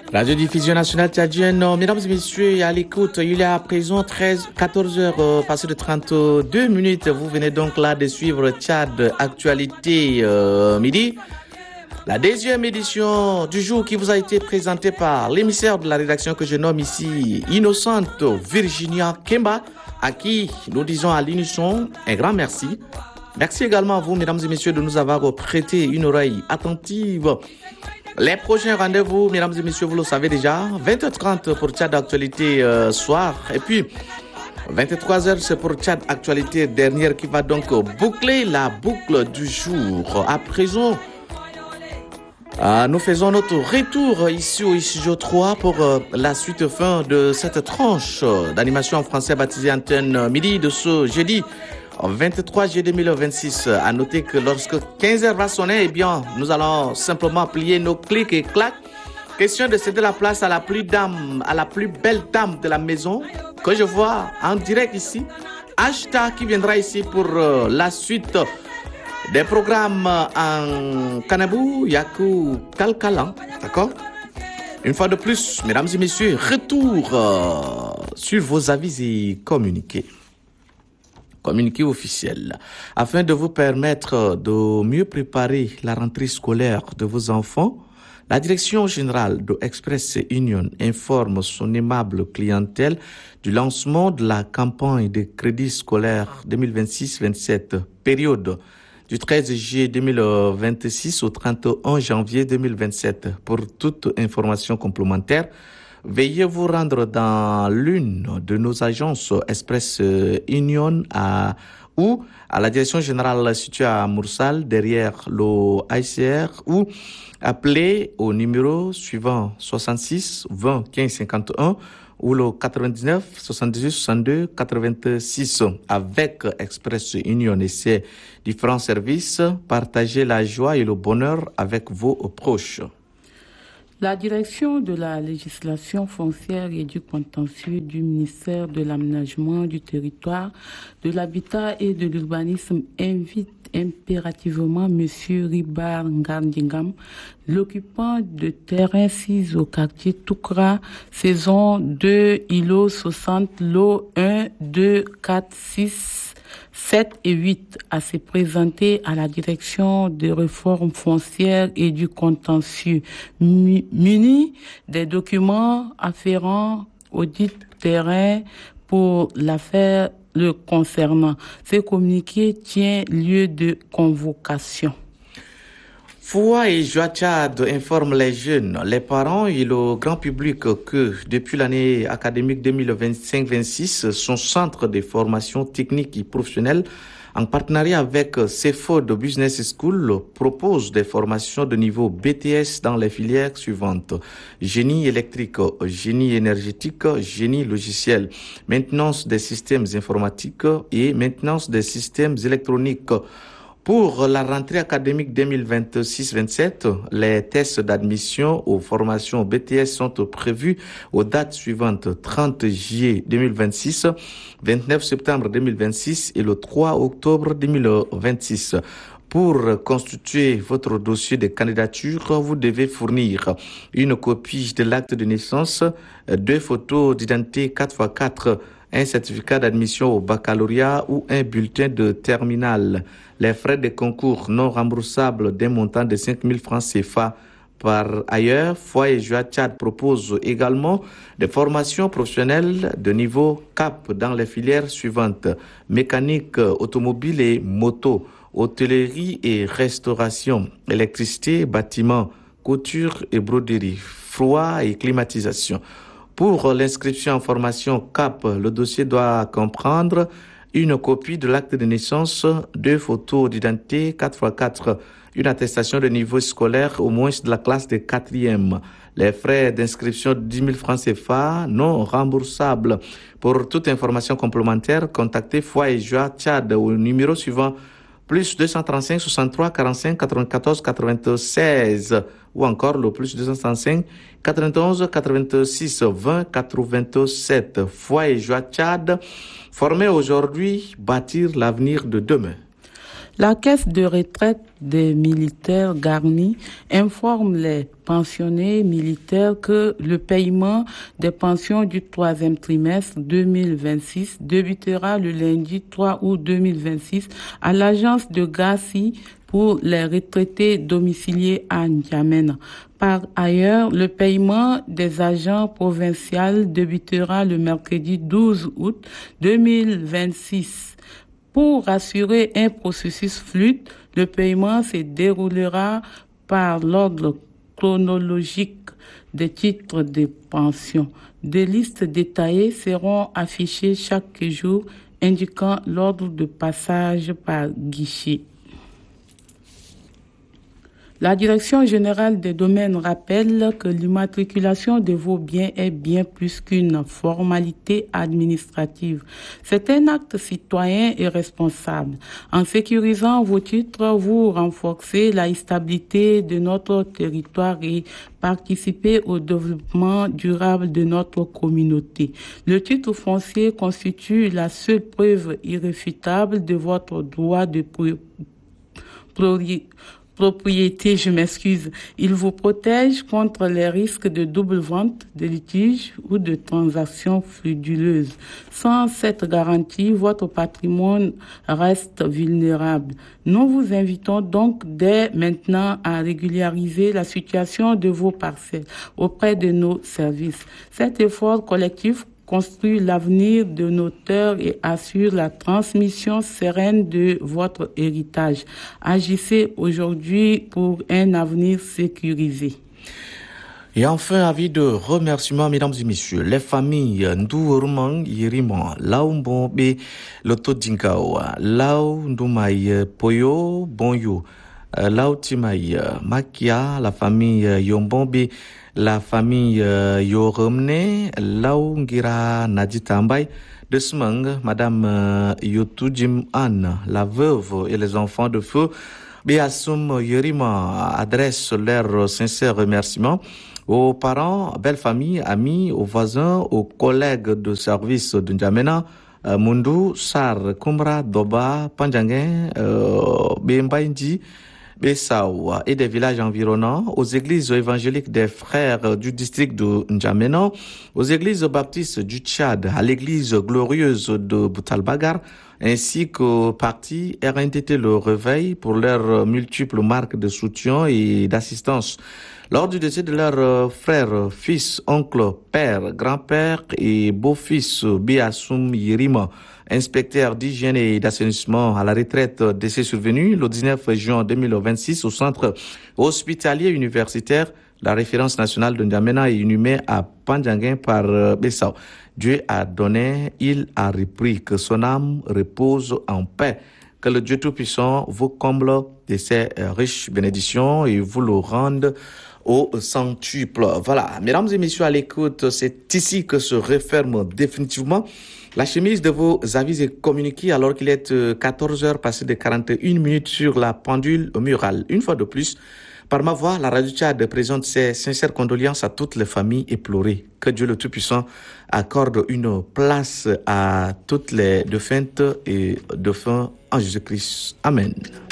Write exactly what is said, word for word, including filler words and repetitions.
Radio-diffusion nationale tchadienne, mesdames et messieurs, à l'écoute, il y a à présent treize, quatorze heures euh, passées de trente-deux minutes. Vous venez donc là de suivre Tchad Actualité euh, midi. La deuxième édition du jour qui vous a été présentée par l'émissaire de la rédaction que je nomme ici, Innocente Virginia Kemba, à qui nous disons à l'unisson un grand merci. Merci également à vous, mesdames et messieurs, de nous avoir prêté une oreille attentive. Les prochains rendez-vous, mesdames et messieurs, vous le savez déjà, vingt heures trente pour Tchad Actualité euh, soir. Et puis, vingt-trois heures, c'est pour Tchad Actualité dernière qui va donc boucler la boucle du jour. À présent, euh, nous faisons notre retour ici au studio trois pour euh, la suite fin de cette tranche d'animation en français baptisée Antenne Midi de ce jeudi vingt-trois juillet deux mille vingt-six. À noter que lorsque quinze heures va sonner, eh bien, nous allons simplement plier nos clics et clacs. Question de céder la place à la plus dame, à la plus belle dame de la maison que je vois en direct ici. Ashta qui viendra ici pour euh, la suite des programmes en Kanabou, Yaku, Kalkalan. D'accord? Une fois de plus, mesdames et messieurs, retour euh, sur vos avis et communiqués. Communiqué officiel, afin de vous permettre de mieux préparer la rentrée scolaire de vos enfants. La direction générale de Express Union informe son aimable clientèle du lancement de la campagne de crédit scolaire deux mille vingt-six vingt-sept, période du treize juillet deux mille vingt-six au trente et un janvier deux mille vingt-sept. Pour toute information complémentaire, veuillez vous rendre dans l'une de nos agences Express Union à, ou à la direction générale située à Moursal, derrière le I C R, ou appelez au numéro suivant soixante-six vingt quinze cinquante et un ou le quatre-vingt-dix-neuf soixante-dix-huit soixante-deux quatre-vingt-six. Avec Express Union et ses différents services, partagez la joie et le bonheur avec vos proches. La direction de la législation foncière et du contentieux du ministère de l'Aménagement du territoire, de l'habitat et de l'urbanisme invite impérativement M. Ribar Ngandingam, l'occupant de terrain six au quartier Toukra, saison deux, I L O soixante, lot un, deux, quatre, six, sept et huit, à se présenter à la direction des réformes foncières et du contentieux, muni des documents afférents au dit terrain pour l'affaire le concernant. Ce communiqué tient lieu de convocation. Foua et Joie Tchad informent les jeunes, les parents et le grand public que depuis l'année académique deux mille vingt-cinq vingt-six, son centre de formation technique et professionnelle, en partenariat avec C F O de Business School, propose des formations de niveau B T S dans les filières suivantes: génie électrique, génie énergétique, génie logiciel, maintenance des systèmes informatiques et maintenance des systèmes électroniques. Pour la rentrée académique deux mille vingt-six vingt-sept, les tests d'admission aux formations B T S sont prévus aux dates suivantes: trente juillet deux mille vingt-six, vingt-neuf septembre deux mille vingt-six et le trois octobre deux mille vingt-six. Pour constituer votre dossier de candidature, vous devez fournir une copie de l'acte de naissance, deux photos d'identité quatre par quatre, un certificat d'admission au baccalauréat ou un bulletin de terminale. Les frais de concours non remboursables d'un montant de cinq mille francs C F A. Par ailleurs, Foua et Joie Tchad propose également des formations professionnelles de niveau C A P dans les filières suivantes: mécanique, automobile et moto, hôtellerie et restauration, électricité, bâtiment, couture et broderie, froid et climatisation. Pour l'inscription en formation C A P, le dossier doit comprendre une copie de l'acte de naissance, deux photos d'identité quatre par quatre, une attestation de niveau scolaire au moins de la classe de quatrième. Les frais d'inscription de dix mille francs C F A non remboursables. Pour toute information complémentaire, contactez Foua et Joie Tchad au numéro suivant: plus deux cent trente-cinq soixante-trois quarante-cinq quatre-vingt-quatorze quatre-vingt-seize ou encore le plus deux cent trente-cinq quatre-vingt-onze quatre-vingt-six vingt quatre-vingt-sept. Foua et Joie Tchad, formés aujourd'hui, bâtir l'avenir de demain. La caisse de retraite des militaires garnis informe les pensionnés militaires que le paiement des pensions du troisième trimestre deux mille vingt-six débutera le lundi trois août deux mille vingt-six à l'agence de Gassi pour les retraités domiciliés à N'Djamena. Par ailleurs, le paiement des agents provinciaux débutera le mercredi douze août deux mille vingt-six. Pour assurer un processus fluide, le paiement se déroulera par l'ordre chronologique des titres de pension. Des listes détaillées seront affichées chaque jour, indiquant l'ordre de passage par guichet. La Direction générale des domaines rappelle que l'immatriculation de vos biens est bien plus qu'une formalité administrative. C'est un acte citoyen et responsable. En sécurisant vos titres, vous renforcez la stabilité de notre territoire et participez au développement durable de notre communauté. Le titre foncier constitue la seule preuve irréfutable de votre droit de propriété. Propriété, je m'excuse. Il vous protège contre les risques de double vente, de litige ou de transactions frauduleuses. Sans cette garantie, votre patrimoine reste vulnérable. Nous vous invitons donc dès maintenant à régulariser la situation de vos parcelles auprès de nos services. Cet effort collectif construit l'avenir de nos terres et assure la transmission sereine de votre héritage. Agissez aujourd'hui pour un avenir sécurisé. Et enfin, avis de remerciement, mesdames et messieurs, les familles Ndouroumang, Yirima, Laombombe, Loto Djinkao, Lao Ndoumaï, Poyo, Bonyo, Lao Timaï, Makia, la famille Yombombe, la famille euh, Yoromne, Laungira Naditambay, de Smang, Madame euh, Yotujim Anne, la veuve et les enfants de feu, Béassoum Yerima adresse leurs sincères remerciements aux parents, belles familles, amis, aux voisins, aux collègues de service de N'Djamena, euh, Mundu, Sar, Kumra, Doba, Panjanguin, euh, Bembaindi, Bessau et des villages environnants, aux églises évangéliques des frères du district de N'Djamena, aux églises baptistes du Tchad, à l'église glorieuse de Boutalbagar, ainsi qu'aux partis R N T T Le Réveil pour leurs multiples marques de soutien et d'assistance. Lors du décès de leurs frères, fils, oncles, pères, grands-pères et beaux-fils Biassoum Yirima, inspecteur d'hygiène et d'assainissement à la retraite, décès survenu le dix-neuf juin deux mille vingt-six au centre hospitalier universitaire. La référence nationale de N'Djamena est inhumée à Pandjanguin par Bessau. Dieu a donné, il a repris, que son âme repose en paix. Que le Dieu Tout-Puissant vous comble de ses riches bénédictions et vous le rende au centuple. Voilà, mesdames et messieurs à l'écoute, c'est ici que se referme définitivement la chemise de vos avis et communiqués alors qu'il est quatorze heures passées de quarante et une minutes sur la pendule murale. Une fois de plus, par ma voix, la Radio Tchad présente ses sincères condoléances à toutes les familles éplorées. Que Dieu le Tout-Puissant accorde une place à toutes les défuntes et défunts en Jésus-Christ. Amen.